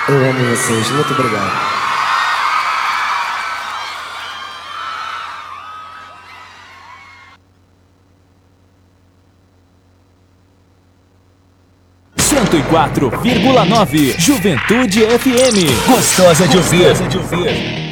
Eu amo vocês, muito obrigado. Cento e 4,9 Juventude FM. Gostosa de ouvir.